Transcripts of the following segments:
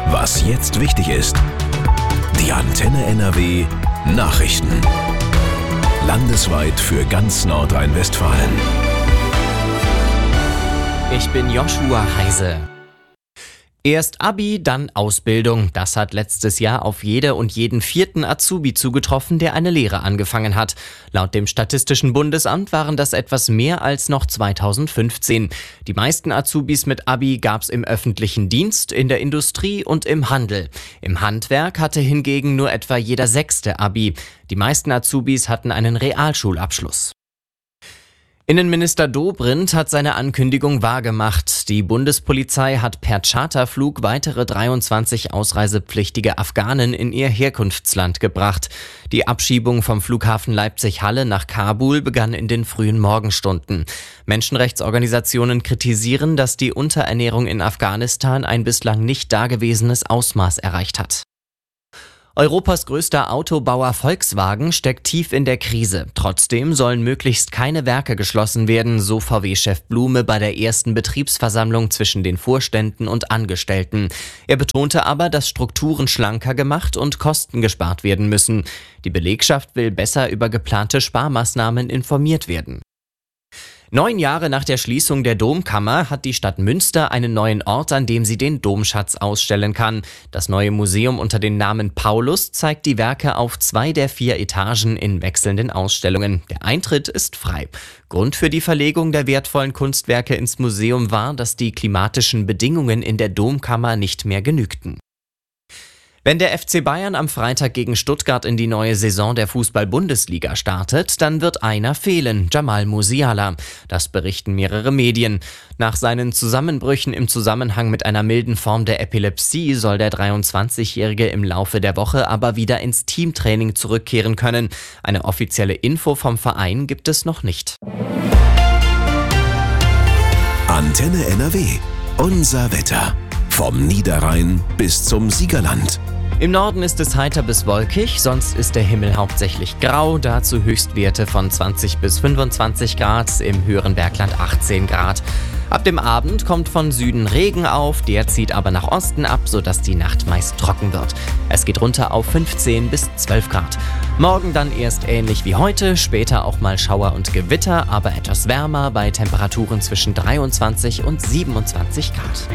Was jetzt wichtig ist. Die Antenne NRW Nachrichten. Landesweit für ganz Nordrhein-Westfalen. Ich bin Joshua Heise. Erst Abi, dann Ausbildung. Das hat letztes Jahr auf jede und jeden 4. Azubi zugetroffen, der eine Lehre angefangen hat. Laut dem Statistischen Bundesamt waren das etwas mehr als noch 2015. Die meisten Azubis mit Abi gab's im öffentlichen Dienst, in der Industrie und im Handel. Im Handwerk hatte hingegen nur etwa jeder 6. Abi. Die meisten Azubis hatten einen Realschulabschluss. Innenminister Dobrindt hat seine Ankündigung wahrgemacht. Die Bundespolizei hat per Charterflug weitere 23 ausreisepflichtige Afghanen in ihr Herkunftsland gebracht. Die Abschiebung vom Flughafen Leipzig-Halle nach Kabul begann in den frühen Morgenstunden. Menschenrechtsorganisationen kritisieren, dass die Unterernährung in Afghanistan ein bislang nicht dagewesenes Ausmaß erreicht hat. Europas größter Autobauer Volkswagen steckt tief in der Krise. Trotzdem sollen möglichst keine Werke geschlossen werden, so VW-Chef Blume bei der ersten Betriebsversammlung zwischen den Vorständen und Angestellten. Er betonte aber, dass Strukturen schlanker gemacht und Kosten gespart werden müssen. Die Belegschaft will besser über geplante Sparmaßnahmen informiert werden. 9 Jahre nach der Schließung der Domkammer hat die Stadt Münster einen neuen Ort, an dem sie den Domschatz ausstellen kann. Das neue Museum unter dem Namen Paulus zeigt die Werke auf 2 der 4 Etagen in wechselnden Ausstellungen. Der Eintritt ist frei. Grund für die Verlegung der wertvollen Kunstwerke ins Museum war, dass die klimatischen Bedingungen in der Domkammer nicht mehr genügten. Wenn der FC Bayern am Freitag gegen Stuttgart in die neue Saison der Fußball-Bundesliga startet, dann wird einer fehlen, Jamal Musiala. Das berichten mehrere Medien. Nach seinen Zusammenbrüchen im Zusammenhang mit einer milden Form der Epilepsie soll der 23-Jährige im Laufe der Woche aber wieder ins Teamtraining zurückkehren können. Eine offizielle Info vom Verein gibt es noch nicht. Antenne NRW. Unser Wetter. Vom Niederrhein bis zum Siegerland. Im Norden ist es heiter bis wolkig, sonst ist der Himmel hauptsächlich grau, dazu Höchstwerte von 20 bis 25 Grad, im höheren Bergland 18 Grad. Ab dem Abend kommt von Süden Regen auf, der zieht aber nach Osten ab, sodass die Nacht meist trocken wird. Es geht runter auf 15 bis 12 Grad. Morgen dann erst ähnlich wie heute, später auch mal Schauer und Gewitter, aber etwas wärmer bei Temperaturen zwischen 23 und 27 Grad.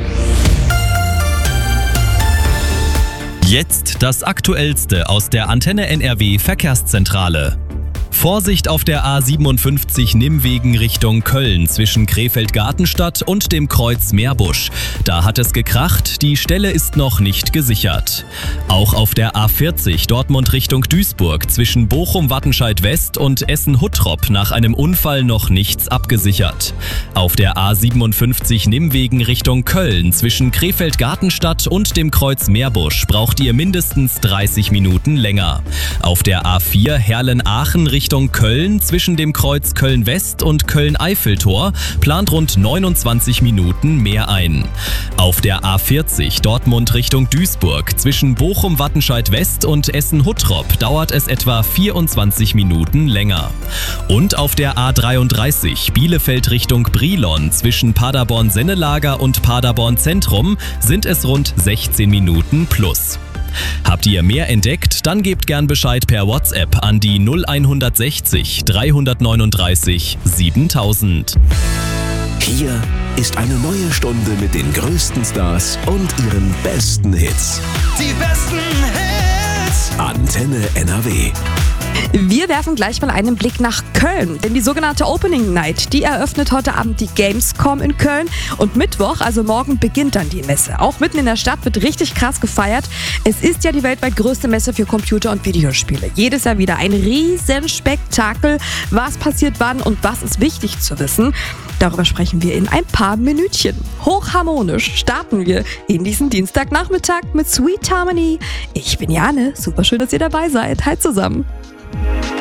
Jetzt das Aktuellste aus der Antenne NRW Verkehrszentrale. Vorsicht auf der A57 Nimmwegen Richtung Köln zwischen Krefeld-Gartenstadt und dem Kreuz Meerbusch. Da hat es gekracht, die Stelle ist noch nicht gesichert. Auch auf der A40 Dortmund Richtung Duisburg zwischen Bochum-Wattenscheid-West und Essen-Huttrop nach einem Unfall noch nichts abgesichert. Auf der A57 Nimmwegen Richtung Köln zwischen Krefeld-Gartenstadt und dem Kreuz Meerbusch braucht ihr mindestens 30 Minuten länger. Auf der A4 Herlen-Aachen Richtung Köln zwischen dem Kreuz Köln-West und Köln-Eiffeltor plant rund 29 Minuten mehr ein. Auf der A40 Dortmund Richtung Duisburg zwischen Bochum-Wattenscheid-West und Essen-Huttrop dauert es etwa 24 Minuten länger. Und auf der A33 Bielefeld Richtung Brilon zwischen Paderborn-Sennelager und Paderborn-Zentrum sind es rund 16 Minuten plus. Habt ihr mehr entdeckt? Dann gebt gern Bescheid per WhatsApp an die 0160 339 7000. Hier ist eine neue Stunde mit den größten Stars und ihren besten Hits. Die besten Hits. Antenne NRW. Wir werfen gleich mal einen Blick nach Köln, denn die sogenannte Opening Night, die eröffnet heute Abend die Gamescom in Köln und Mittwoch, also morgen, beginnt dann die Messe. Auch mitten in der Stadt wird richtig krass gefeiert. Es ist ja die weltweit größte Messe für Computer- und Videospiele. Jedes Jahr wieder ein Riesenspektakel. Was passiert wann und was ist wichtig zu wissen? Darüber sprechen wir in ein paar Minütchen. Hochharmonisch starten wir in diesen Dienstagnachmittag mit Sweet Harmony. Ich bin Jane, super schön, dass ihr dabei seid. Hi zusammen.